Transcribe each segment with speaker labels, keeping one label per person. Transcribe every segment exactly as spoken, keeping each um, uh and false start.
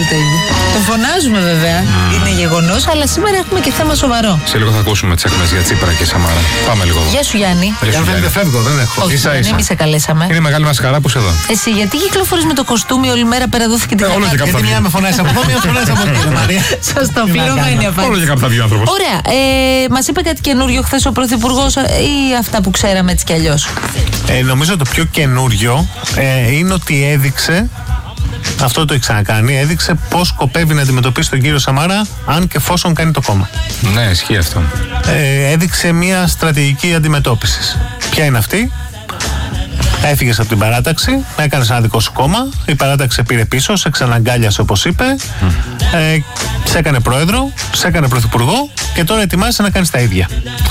Speaker 1: το ίδιο. Το φωνάζουμε βέβαια, mm. είναι γεγονός, αλλά σήμερα έχουμε και θέμα σοβαρό.
Speaker 2: Σε λίγο θα ακούσουμε τις εκμές για Τσίπρα και Σαμάρα. Πάμε λίγο.
Speaker 1: Γεια σου Γιάννη.
Speaker 2: Γεια σου, Γιάννη.
Speaker 3: Δεν φεύγω, δεν έχω.
Speaker 1: Όχι,
Speaker 2: ίσα,
Speaker 1: δεν
Speaker 2: ίσα.
Speaker 1: εμείς σε καλέσαμε.
Speaker 2: Είναι μεγάλη μας χαρά που είσαι εδώ.
Speaker 1: Εσύ, γιατί κυκλοφορείς με το κοστούμι όλη μέρα πέρα δόθηκε την
Speaker 2: όλο και κάπου θα
Speaker 3: Γιατί
Speaker 2: βγει.
Speaker 3: μια με φωνάζει από εδώ, μια με φωνάζει από εκεί. Μαρία.
Speaker 1: Σωστό, πληρωμένη
Speaker 2: Όλο
Speaker 1: απάντηση.
Speaker 2: και κάπου θα βγει ο άνθρωπος.
Speaker 1: Ωραία. Ε, μας είπε κάτι καινούριο χθες ο Πρωθυπουργός ή αυτά που ξέραμε έτσι κι αλλιώς?
Speaker 3: Ε, νομίζω το πιο καινούριο ε, είναι ότι έδειξε, αυτό το έχει ξανακάνει, έδειξε πώς σκοπεύει να αντιμετωπίσει τον κύριο Σαμάρα αν και εφόσον κάνει το κόμμα.
Speaker 2: Ναι, ισχύει αυτό.
Speaker 3: Ε, έδειξε μια στρατηγική αντιμετώπισης. Ποια είναι αυτή? Έφυγες από την παράταξη, έκανες ένα δικό σου κόμμα, η παράταξη σε πήρε πίσω, σε ξαναγκάλιασε όπως είπε, mm. ε, σε έκανε πρόεδρο, σε έκανε πρωθυπουργό και τώρα ετοιμάζεσαι να κάνεις τα ίδια.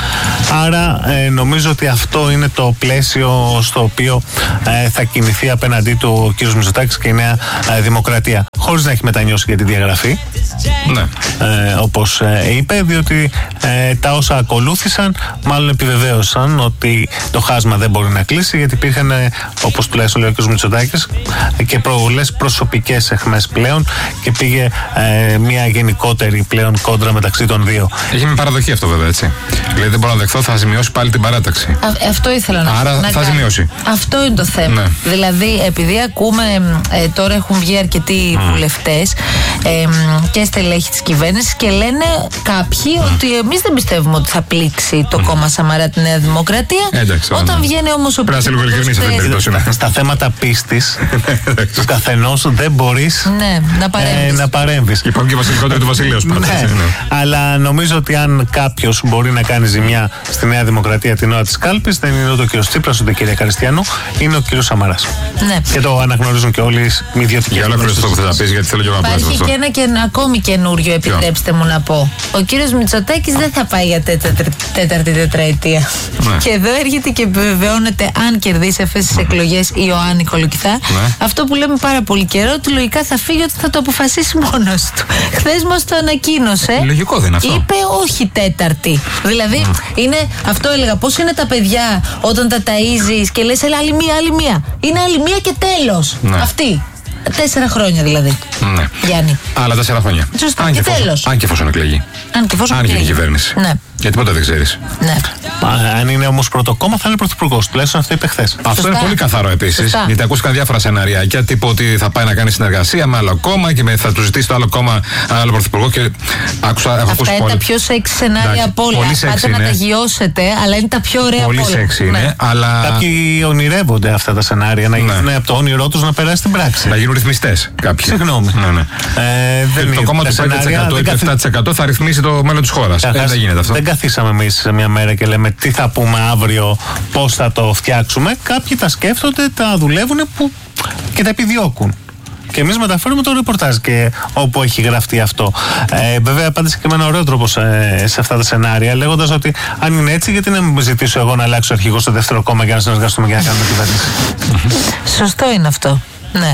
Speaker 3: Άρα ε, νομίζω ότι αυτό είναι το πλαίσιο στο οποίο ε, θα κινηθεί απέναντί του ο κύριος Μητσοτάκης και η Νέα ε, Δημοκρατία. Χωρίς να έχει μετανιώσει για τη διαγραφή,
Speaker 2: Ναι.
Speaker 3: ε, όπως ε, είπε, διότι ε, τα όσα ακολούθησαν μάλλον επιβεβαίωσαν ότι το χάσμα δεν μπορεί να κλείσει, γιατί υπήρχαν, ε, όπως τουλάχιστον λέει ο κ. Μητσοτάκης, ε, και προβολές προσωπικές εχμές πλέον και πήγε ε, μια γενικότερη πλέον κόντρα μεταξύ των δύο.
Speaker 2: Έχει μια παραδοχή αυτό βέβαια, έτσι. Δηλαδή δεν μπορώ να δεχθώ, θα ζημιώσει πάλι την παράταξη.
Speaker 1: Α, αυτό ήθελα να
Speaker 2: Άρα
Speaker 1: να
Speaker 2: θα
Speaker 1: κάνω.
Speaker 2: ζημιώσει.
Speaker 1: Αυτό είναι το θέμα.
Speaker 2: Ναι.
Speaker 1: Δηλαδή, επειδή ακούμε, ε, τώρα έχουν βγει αρκετοί mm. βουλευτές ε, και στελέχοι της κυβέρνησης και λένε κάποιοι mm. ότι εμείς δεν πιστεύουμε ότι θα πλήξει το mm. κόμμα Σαμαρά τη Νέα Δημοκρατία.
Speaker 2: Εντάξει,
Speaker 1: Όταν
Speaker 2: ναι.
Speaker 1: βγαίνει όμως ο
Speaker 2: Πρέπει να είσαι λίγο ειλικρινής σε αυτή την περίπτωση. Ναι.
Speaker 3: Στα θέματα πίστης του καθενός δεν μπορείς
Speaker 1: ναι, να παρέμβεις.
Speaker 3: ε, να παρέμβεις.
Speaker 2: Υπάρχουν και βασιλικότεροι του Βασιλείου πάντα.
Speaker 3: Ναι,
Speaker 2: Ναι.
Speaker 3: αλλά νομίζω ότι αν κάποιος μπορεί να κάνει ζημιά στη Νέα Δημοκρατία την ώρα της κάλπης, δεν είναι ούτε ο κύριος Τσίπρας ούτε η κυρία Καριστιανού, είναι ο κύριος Σαμαράς.
Speaker 1: Ναι.
Speaker 3: Και το αναγνωρίζουν και όλοι οι ιδιωτικές.
Speaker 2: Για όλο αυτό που θα πεις, γιατί θέλω και εγώ να πω
Speaker 1: Υπάρχει
Speaker 2: αυτό.
Speaker 1: και ένα και ένα ακόμη καινούριο, επιτρέψτε μου να πω. Ο κύριος Μητσοτάκης δεν θα πάει για τέταρτη, τέταρτη τετραετία.
Speaker 2: Ναι.
Speaker 1: Και εδώ έρχεται και επιβεβαιώνεται, αν κερδίσει αυτές τις εκλογές η Ιωάννη Κολοκυθά,
Speaker 2: Ναι.
Speaker 1: αυτό που λέμε πάρα πολύ καιρό, ότι λογικά θα φύγει, ότι θα το αποφασίσει μόνος του. Χθες μας το ανακοίνωσε.
Speaker 2: Λογικό δεν είναι αυτό.
Speaker 1: Είπε όχι τέταρτη. Δηλαδή, mm. είναι, αυτό έλεγα, πώς είναι τα παιδιά όταν τα ταΐζεις και λες έλα, άλλη μία, άλλη μία. Είναι άλλη μία και τέλος.
Speaker 2: Ναι.
Speaker 1: Αυτή. Τέσσερα χρόνια δηλαδή.
Speaker 2: Ναι.
Speaker 1: Γιάννη.
Speaker 2: Άλλα τέσσερα χρόνια.
Speaker 1: Σωστά.
Speaker 2: Αν
Speaker 1: Και
Speaker 2: εφόσον-
Speaker 1: τέλος.
Speaker 2: Αν και εφόσον εκλεγεί.
Speaker 1: Αν και εφόσον
Speaker 2: Αν γίνει
Speaker 1: εκλεγεί.
Speaker 2: κυβέρνηση.
Speaker 1: Ναι.
Speaker 2: Γιατί ποτέ δεν ξέρεις.
Speaker 1: Ναι.
Speaker 3: Αν είναι όμως πρωτοκόμμα, θα είναι πρωθυπουργός. Τουλάχιστον αυτό είπε χθες.
Speaker 2: Αυτό
Speaker 1: Σωστά.
Speaker 2: είναι πολύ καθαρό επίσης.
Speaker 1: Σωστά.
Speaker 2: Γιατί ακούστηκαν διάφορα σενάριάκια. Τύπου ότι θα πάει να κάνει συνεργασία με άλλο κόμμα και με- θα του ζητήσει το άλλο κόμμα άλλο πρωθυπουργό. Και άκουσα, έχω
Speaker 1: Αυτά
Speaker 2: ακούσει
Speaker 1: είναι
Speaker 2: πολύ.
Speaker 1: τα πιο σεξ σενάρια
Speaker 2: Εντάξει,
Speaker 1: από όλα.
Speaker 2: πολύ σεξ
Speaker 1: Πάτε να
Speaker 2: είναι.
Speaker 1: τα γιώσετε, αλλά είναι τα πιο ωραία
Speaker 2: Πολύ
Speaker 1: από όλα.
Speaker 2: σεξ είναι,
Speaker 1: Ναι.
Speaker 2: αλλά.
Speaker 3: Κάποιοι ονειρεύονται αυτά τα σενάρια, να
Speaker 2: Ναι.
Speaker 3: γίνουν από το όνειρό τους να περάσει στην πράξη.
Speaker 2: Να γίνουν ρυθμιστές κάποιοι.
Speaker 3: Συγγνώμη.
Speaker 2: Ναι, ναι.
Speaker 3: Ε, δεν
Speaker 2: το
Speaker 3: είναι-
Speaker 2: κόμμα
Speaker 3: τα
Speaker 2: του πέντε τοις εκατό
Speaker 3: σενάρια
Speaker 2: ή
Speaker 3: δεν
Speaker 2: του
Speaker 3: καθι-
Speaker 2: επτά τοις εκατό θα ρυθμίσει το μέλλον της χώρας. Ε,
Speaker 3: Καταρχάς,
Speaker 2: δεν γίνεται αυτό.
Speaker 3: δεν καθίσαμε εμείς σε μια μέρα και λέμε τι θα πούμε αύριο, πώς θα το φτιάξουμε. Κάποιοι τα σκέφτονται, τα δουλεύουν που... και τα επιδιώκουν. Και εμείς μεταφέρουμε το ρεπορτάζ και όπου έχει γραφτεί αυτό. Ε, βέβαια, απάντησε και με ένα ωραίο τρόπο σε, σε αυτά τα σενάρια, λέγοντας ότι αν είναι έτσι, γιατί να μην ζητήσω εγώ να αλλάξω αρχηγό στο δεύτερο κόμμα για να συνεργαστούμε και να κάνουμε κυβέρνηση.
Speaker 1: Σωστό είναι αυτό. Ναι.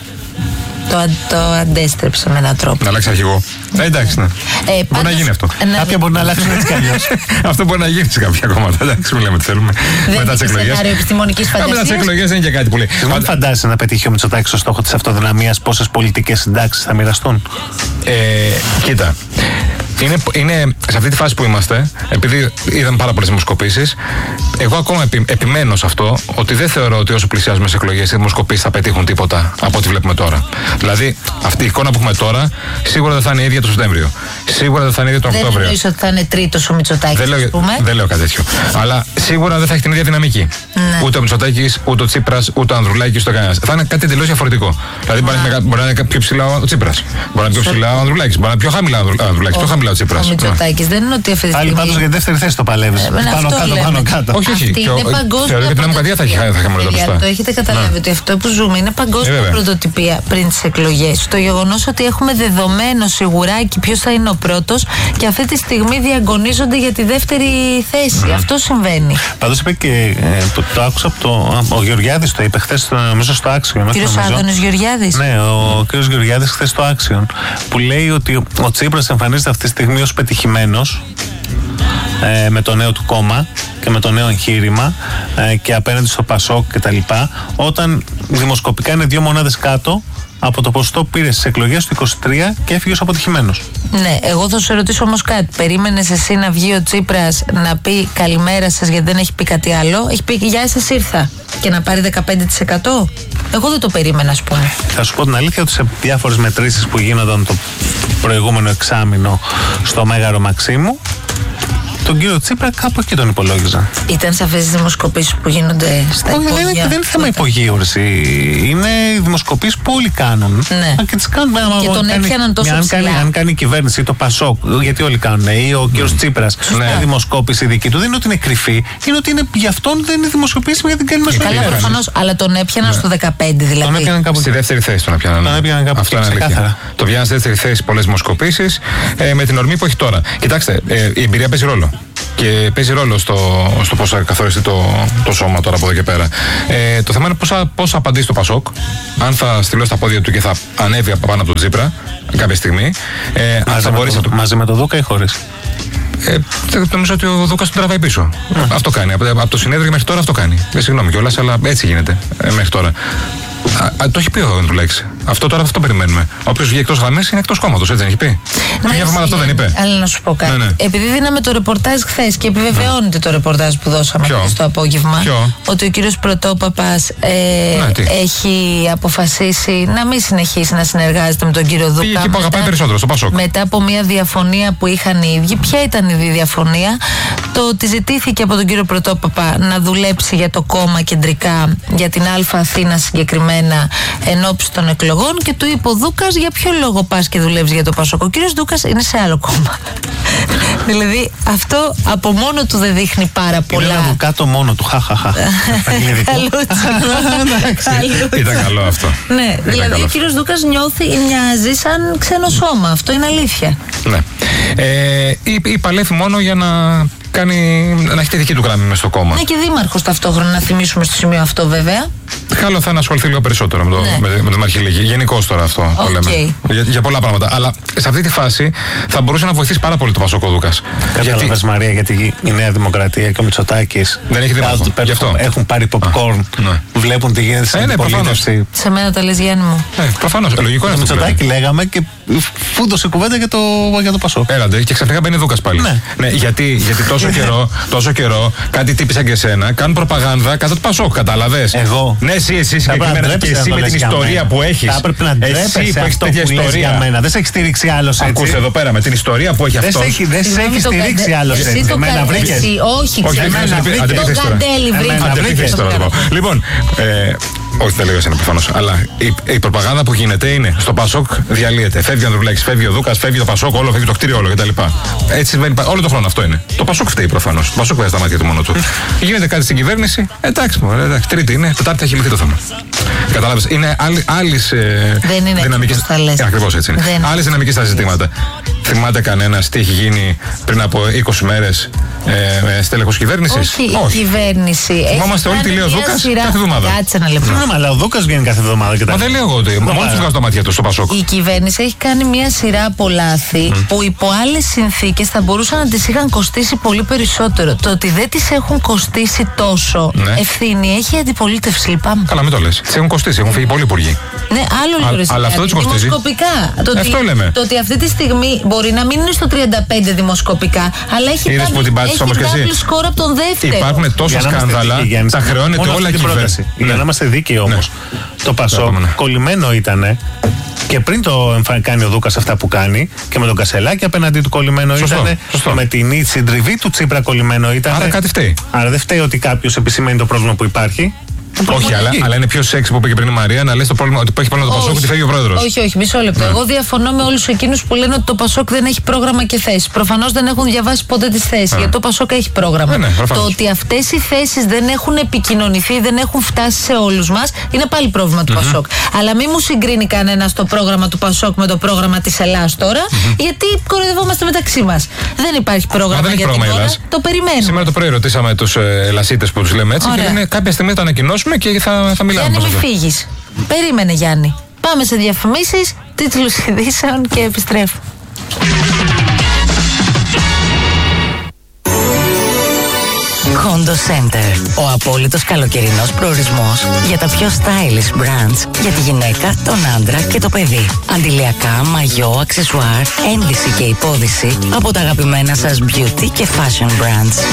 Speaker 1: Το, αν- το αντέστρεψε με έναν τρόπο.
Speaker 2: Να αλλάξει αρχηγό. Ε, εντάξει, ναι.
Speaker 1: Ε,
Speaker 2: Μπορεί να
Speaker 1: πάντως,
Speaker 2: γίνει αυτό.
Speaker 1: να-
Speaker 3: Κάποια μπορεί να αλλάξουν έτσι κι αλλιώς.
Speaker 2: Αυτό μπορεί να γίνει σε κάποια κόμματα. Εντάξει, μην λέμε τι θέλουμε.
Speaker 1: Δεν
Speaker 2: Μετά τις
Speaker 1: είναι
Speaker 2: εκλογές.
Speaker 1: σενάριο επιστημονικής
Speaker 2: Α, Μετά τις
Speaker 1: φαντασίας.
Speaker 2: εκλογές δεν είναι και κάτι πολύ.
Speaker 3: Δεν φαντάζεσαι να πετύχει ο Μητσοτάκης στο στόχο της αυτοδυναμίας, πόσες πολιτικές συντάξεις θα μοιραστούν.
Speaker 2: Ε, κοίτα. Είναι, είναι σε αυτή τη φάση που είμαστε, επειδή είδαμε πάρα πολλές δημοσκοπήσεις, εγώ ακόμα επι, επιμένω σε αυτό ότι δεν θεωρώ ότι όσο πλησιάζουμε σε εκλογές οι δημοσκοπήσεις θα πετύχουν τίποτα από ό,τι βλέπουμε τώρα. Δηλαδή, αυτή η εικόνα που έχουμε τώρα σίγουρα δεν θα είναι η ίδια τον Σεπτέμβριο. Σίγουρα δεν θα είναι η ίδια τον
Speaker 1: Δεν
Speaker 2: Οκτώβριο.
Speaker 1: εννοείς ότι θα είναι τρίτος ο Μητσοτάκης,
Speaker 2: Δεν λέω,
Speaker 1: ας πούμε.
Speaker 2: δεν λέω κάτι τέτοιο. Αλλά σίγουρα δεν θα έχει την ίδια δυναμική.
Speaker 1: Ναι.
Speaker 2: Ούτε ο Μητσοτάκης, ούτε ο Τσίπρας, ούτε ο Ανδρουλάκης, ούτε κανένας. Θα είναι κάτι τελείως διαφορετικό. Δηλαδή μπορεί να, είναι, μπορεί να είναι πιο ψηλά ο Τσίπρας. Μπορεί να είναι πιο ψηλά ο Ανδρουλάκης. Μπορεί να είναι πιο χαμηλά ο Ανδρουλάκης, πιο χαμηλά ο Τσίπρας.
Speaker 1: Ο Μητσοτάκης δεν είναι ότι αυτή τη
Speaker 3: Πάλι
Speaker 1: στιγμή.
Speaker 3: πάντως για τη δεύτερη θέση το παλεύεις.
Speaker 1: Ε,
Speaker 3: Πάνω
Speaker 1: αυτό
Speaker 3: κάτω,
Speaker 1: λέμε.
Speaker 3: πάνω κάτω.
Speaker 2: Όχι, όχι.
Speaker 1: Αυτή
Speaker 2: Και ο-
Speaker 1: είναι παγκόσμια.
Speaker 2: θεωρώ ότι η Δημοκρατία θα έχει
Speaker 1: πρωτοτυπία.
Speaker 2: θα χαμηλότερα
Speaker 1: Παιδιά,
Speaker 2: ποσοστά.
Speaker 1: το έχετε καταλάβει ότι αυτό που ζούμε είναι παγκόσμια
Speaker 2: Ε, βέβαια.
Speaker 1: πρωτοτυπία πριν τις εκλογές. Το γεγονός ότι έχουμε δεδομένο σιγουράκι ποιος θα είναι ο πρώτος και αυτή τη στιγμή διαγωνίζονται για τη δεύτερη θέση. Αυτό συμβαίνει.
Speaker 3: Πάντως είπε και ε, το, το άκουσα από το. Ο Γεωργιάδης το είπε χθες, νομίζω στο Άξιον.
Speaker 1: Κύριος Άδωνης Γεωργιάδης.
Speaker 3: Ναι, ο κύριος Γεωργιάδης χθες στο Άξιον, που λέει ότι ο Τσίπρας εμφανίζεται αυτή τη στιγμή ως πετυχημένος ε, με το νέο του κόμμα και με το νέο εγχείρημα ε, και απέναντι στο Πασόκ και τα λοιπά, όταν δημοσκοπικά είναι δύο μονάδες κάτω από το ποσοστό που πήρε στις εκλογές του είκοσι τρία και έφυγες αποτυχημένος.
Speaker 1: Ναι, εγώ θα σε ρωτήσω όμως κάτι. Περίμενες εσύ να βγει ο Τσίπρας να πει καλημέρα σας γιατί δεν έχει πει κάτι άλλο? Έχει πει γεια σας ήρθα και να πάρει δεκαπέντε τοις εκατό. Εγώ δεν το περίμενα, ας πούμε.
Speaker 3: Θα σου πω την αλήθεια ότι σε διάφορες μετρήσεις που γίνονταν το προηγούμενο εξάμηνο στο Μέγαρο Μαξίμου, τον κύριο Τσίπρα κάπου εκεί τον υπολόγιζα.
Speaker 1: Ήταν σε αυτές τις δημοσκοπήσεις που γίνονται στα
Speaker 3: Όχι,
Speaker 1: υπόγεια?
Speaker 3: δεν είναι, δεν είναι θέμα υπογείωση. Είναι δημοσκοπήσεις που όλοι κάνουν.
Speaker 1: Ναι.
Speaker 3: Και τις κάνουν.
Speaker 1: Και τον έπιαναν τόσο
Speaker 3: αν
Speaker 1: ψηλά.
Speaker 3: κάνει, αν κάνει η κυβέρνηση ή το Πασόκ, γιατί όλοι κάνουν, ή ο κύριος mm. Τσίπρας, ναι. δημοσκόπηση δική του, δεν είναι ότι είναι κρυφή, είναι ότι είναι, γι' αυτόν δεν είναι δημοσκοπήσιμη γιατί την κάνει μέσα.
Speaker 1: Καλά, προφανώς, αλλά τον έπιαναν ναι. στο δεκαπέντε δηλαδή.
Speaker 2: Τον έπιαναν κάπου στη δεύτερη θέση. Τον έπιαναν,
Speaker 3: τον έπιαναν κάπου
Speaker 2: αυτό είναι αλήθεια. Το πιάναν στη δεύτερη θέση πολλές δημοσκοπήσεις ε, με την ορμή που έχει τώρα. Κοιτάξτε, ε, η εμπειρία παίζει ρόλο. Και παίζει ρόλο στο, στο πώς θα καθοριστεί το, το σώμα τώρα από εδώ και πέρα. Ε, το θέμα είναι πώς θα, πώς θα απαντήσει το Πασόκ, αν θα στείλει στα πόδια του και θα ανέβει από πάνω από τον Τσίπρα κάποια στιγμή. Ε,
Speaker 3: μαζί,
Speaker 2: θα
Speaker 3: με το, το... μαζί με τον Δούκα ή χωρίς?
Speaker 2: Ε, νομίζω ότι ο Δούκας τον τραβάει πίσω. Mm. Αυτό κάνει. Από, από το συνέδριο μέχρι τώρα αυτό κάνει. Ε, συγγνώμη κιόλας, αλλά έτσι γίνεται ε, μέχρι τώρα. Α, α, το έχει πει ο Ανδρουλάκης. Αυτό τώρα αυτό περιμένουμε. Όποιος βγει εκτός γραμμής είναι εκτός κόμματος, έτσι δεν έχει πει?
Speaker 1: Ναι,
Speaker 2: μια εβδομάδα αυτό δεν είπε?
Speaker 1: Αλλά να σου πω κάτι. Ναι, ναι. Επειδή δίναμε το ρεπορτάζ χθες και επιβεβαιώνεται το ρεπορτάζ που δώσαμε χθες το απόγευμα,
Speaker 2: Ποιο?
Speaker 1: ότι ο κύριος Πρωτόπαπας ε, ναι, έχει αποφασίσει να μην συνεχίσει να συνεργάζεται με τον κύριο Δούκα.
Speaker 2: Πήγε εκεί που αγαπάει περισσότερο, στο Πασόκ.
Speaker 1: Μετά από μια διαφωνία που είχαν οι ίδιοι. Ποια ήταν η διαφωνία? Το ότι ζητήθηκε από τον κύριο Πρωτόπαπα να δουλέψει για το κόμμα κεντρικά, για την Α Αθήνα συγκεκριμένα, εν ώψη των εκλογών. Και του είπε ο Δούκας, για ποιο λόγο πας και δουλεύεις για το Πασόκ? Ο κύριος Δούκας είναι σε άλλο κόμμα. Δηλαδή αυτό από μόνο του δεν δείχνει πάρα πολλά.
Speaker 3: Είναι ένα Δουκάτο μόνο του. Χαχαχα.
Speaker 2: Ήταν καλό αυτό.
Speaker 1: Ναι, δηλαδή ο κύριος Δούκας νιώθει, μοιάζει σαν ξένο σώμα. Αυτό είναι αλήθεια.
Speaker 2: Ναι. Ή παλεύει μόνο για να κάνει, να έχει τη δική του γραμμή μες στο κόμμα.
Speaker 1: Ναι, και δήμαρχος ταυτόχρονα, να θυμίσουμε στο σημείο αυτό βέβαια.
Speaker 2: Καλό θα είναι να ασχοληθεί λίγο περισσότερο με, το, ναι. με, με τον Αρχιλεγή. Γενικώς τώρα αυτό okay. το λέμε. Για, για πολλά πράγματα. Αλλά σε αυτή τη φάση θα μπορούσε να βοηθήσει πάρα πολύ το Πασόκ ο Δούκας.
Speaker 3: Κατάλαβες γιατί... Μαρία, γιατί η Νέα Δημοκρατία και ο Μητσοτάκης
Speaker 2: δεν έχει δήμαρχο. Γι' αυτό.
Speaker 3: Έχουν πάρει popcorn, ναι. βλέπουν τι γίνεται στην αντιπολίτευση.
Speaker 1: Σε μένα τα λες, Γιάννη μου.
Speaker 2: Ναι, προφανώς. Λογικό είναι αυτό.
Speaker 3: Το Μητσοτάκη λέγαμε και φούντωσε κουβέντα για το, για το Πασόκ.
Speaker 2: Έλαντε, και ξαφνικά μπαίνει Δούκας πάλι. Ναι. Ναι, γιατί, γιατί τόσο, καιρό, τόσο καιρό κάτι τύπησα και εσένα κάνουν προπαγάνδα κατά του Πασόκ, κατάλαβες?
Speaker 3: Εγώ.
Speaker 2: Ναι, εσύ, εσύ συγκεκριμένα και εσύ με την ιστορία που έχεις.
Speaker 3: Θα έπρεπε να ντρέπεσαι αυτό που λες για μένα. Δεν σε έχει στηρίξει άλλος έτσι.
Speaker 2: Ακούσε εδώ πέρα με την ιστορία που έχει αυτός.
Speaker 3: Δεν σε έχει στηρίξει άλλος έτσι.
Speaker 1: Εμένα βρήκες. Όχι, ξεμένα βρήκες. Το καντέλι βρήκες.
Speaker 2: Λοιπόν, όχι, δεν λέω εσένα προφανώς. Αλλά η, η προπαγάνδα που γίνεται είναι στο Πασόκ διαλύεται. Φεύγει ο Ανδρουλάκης, φεύγει ο Δούκας, φεύγει το Πασόκ, όλο, φεύγει το κτίριο, όλο κτλ. Έτσι συμβαίνει όλο τον χρόνο. Αυτό είναι. Το Πασόκ φταίει προφανώς. Το Πασόκ βάζει τα μάτια του μόνο του. Γίνεται κάτι στην κυβέρνηση. Εντάξει, μου, εντάξει, τρίτη είναι. Τετάρτη θα έχει λυθεί το θέμα. Κατάλαβες. Είναι άλλες δυναμικές. Ακριβώς έτσι είναι. Άλλες δυναμικές στα ζητήματα. Θυμάται κανένας τι έχει γίνει πριν από είκοσι μέρες ε, στέλεχος κυβέρνησης?
Speaker 1: Όχι, Όχι, η κυβέρνηση.
Speaker 2: Θυμόμαστε όλοι τι λέει ο Δούκας κάθε εβδομάδα.
Speaker 1: Κάτσε ένα λεπτό.
Speaker 3: Ναι, αλλά ο Δούκας βγαίνει κάθε εβδομάδα.
Speaker 2: Μα δεν λέω εγώ ότι. Μόνο του βγάζω τα μάτια του στο Πασόκ.
Speaker 1: Η κυβέρνηση έχει κάνει μια σειρά από λάθη mm. που υπό άλλες συνθήκες θα μπορούσαν να τις είχαν κοστίσει πολύ περισσότερο. Το ότι δεν τις έχουν κοστίσει τόσο, ναι. ευθύνη έχει η αντιπολίτευση, λυπάμαι.
Speaker 2: Καλά, μην το λες. Τις έχουν κοστίσει, έχουν φύγει πολλοί υπουργοί.
Speaker 1: Ναι, άλλο λίγο.
Speaker 2: Αλλά αυτό δεν τους κοστίζει.
Speaker 1: Δημοσκοπικά. Το ότι,
Speaker 2: αυτό λέμε.
Speaker 1: Το ότι αυτή τη στιγμή μπορεί να μην είναι στο τριάντα πέντε δημοσκοπικά, αλλά έχει
Speaker 2: Είδες που την πάτησες όμως και εσύ.
Speaker 1: σκορ από τον δεύτερο.
Speaker 2: Υπάρχουν τόσα σκάνδαλα, τα χρεώνεται όλα η κυβέρνηση.
Speaker 3: Για να είμαστε δίκαιοι όμως, το Πασόκ κολλημένο ήτανε. Και πριν το κάνει ο Δούκας αυτά που κάνει, και με τον Κασελάκη απέναντί του κολλημένο ήταν, και με την συντριβή του Τσίπρα κολλημένο ήταν.
Speaker 2: Άρα κάτι φταίει.
Speaker 3: Άρα δεν φταίει ότι κάποιος επισημαίνει το πρόβλημα που υπάρχει.
Speaker 2: Όχι, αλλά, αλλά είναι πιο σεξ που είπε και πριν η Μαρία να λες το πρόβλημα, ότι έχει πρόβλημα το Πασόκ, ότι φεύγει ο πρόεδρος.
Speaker 1: Όχι, όχι, μισό λεπτό. Ναι. Εγώ διαφωνώ με όλους εκείνους που λένε ότι το Πασόκ δεν έχει πρόγραμμα και θέσεις. Προφανώς δεν έχουν διαβάσει ποτέ τις θέσεις. Ναι. Γιατί το Πασόκ έχει πρόγραμμα. Ναι, ναι, το ότι αυτές οι θέσεις δεν έχουν επικοινωνηθεί, δεν έχουν φτάσει σε όλους μας, είναι πάλι πρόβλημα του mm-hmm. Πασόκ. Αλλά μην μου συγκρίνει κανένα το πρόγραμμα του Πασόκ με το πρόγραμμα της Ελλάδας τώρα, mm-hmm. γιατί κοροϊδευόμαστε μεταξύ μας. Δεν υπάρχει πρόγραμμα για την χώρα. Το περιμένουμε.
Speaker 2: Σήμερα το πρωί ρωτήσαμε τους Ελλασίτες που τους λέμε έτσι, και κάποια στιγμή θα ανακοινώσουμε και θα.
Speaker 1: Γιάννη, μην φύγεις. Περίμενε, Γιάννη. Πάμε σε διαφημίσεις, τίτλους ειδήσεων και επιστρέφω.
Speaker 4: Kondo Center. Ο απόλυτος καλοκαιρινός προορισμός για τα πιο stylish brands για τη γυναίκα, τον άντρα και το παιδί. Αντιλιακά, μαγιό, αξεσουάρ, ένδυση και υπόδυση από τα αγαπημένα σας beauty και fashion brands.